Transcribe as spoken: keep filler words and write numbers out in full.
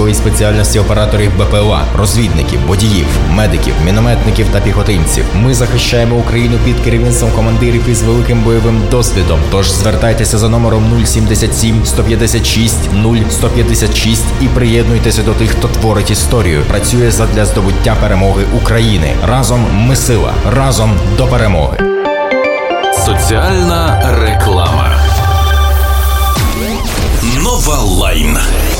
військовій спеціальності операторів Б П Л А, розвідників, водіїв, медиків, мінометників та піхотинців. Ми захищаємо Україну під керівництвом командирів із великим бойовим досвідом. Тож звертайтеся за номером нуль сімдесят сім сто п'ятдесят шість нуль сто п'ятдесят шість і приєднуйтеся до тих, хто творить історію, працює задля здобуття перемоги України. Разом ми сила, разом до перемоги. Соціальна реклама. Нова Лайн.